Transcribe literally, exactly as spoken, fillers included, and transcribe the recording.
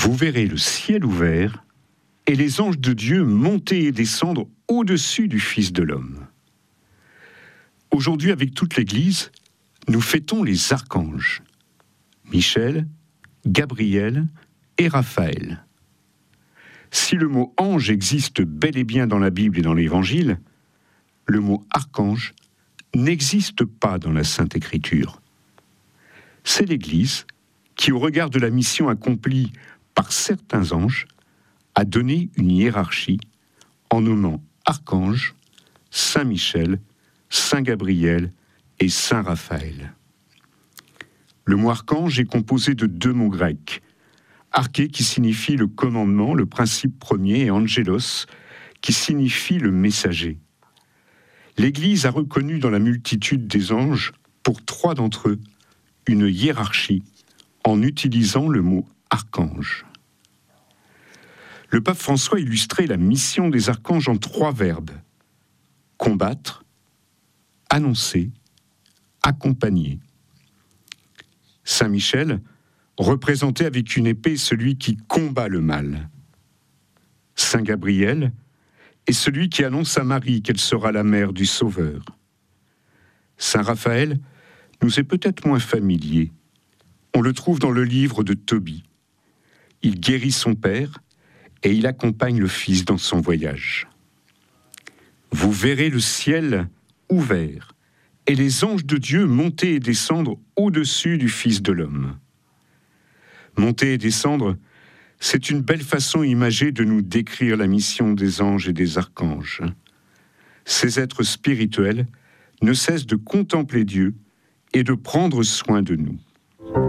Vous verrez le ciel ouvert et les anges de Dieu monter et descendre au-dessus du Fils de l'homme. Aujourd'hui, avec toute l'Église, nous fêtons les archanges, Michel, Gabriel et Raphaël. Si le mot ange existe bel et bien dans la Bible et dans l'Évangile, le mot archange n'existe pas dans la Sainte Écriture. C'est l'Église qui, au regard de la mission accomplie par certains anges, a donné une hiérarchie en nommant archange, Saint Michel, Saint Gabriel et Saint Raphaël. Le mot archange est composé de deux mots grecs, arché qui signifie le commandement, le principe premier, et angelos qui signifie le messager. L'Église a reconnu dans la multitude des anges, pour trois d'entre eux, une hiérarchie en utilisant le mot archange. Le pape François illustrait la mission des archanges en trois verbes: combattre, annoncer, accompagner. Saint Michel représentait avec une épée celui qui combat le mal. Saint Gabriel est celui qui annonce à Marie qu'elle sera la mère du Sauveur. Saint Raphaël nous est peut-être moins familier. On le trouve dans le livre de Tobie. Il guérit son père et il accompagne le fils dans son voyage. Vous verrez le ciel ouvert et les anges de Dieu monter et descendre au-dessus du Fils de l'homme. Monter et descendre, c'est une belle façon imagée de nous décrire la mission des anges et des archanges. Ces êtres spirituels ne cessent de contempler Dieu et de prendre soin de nous.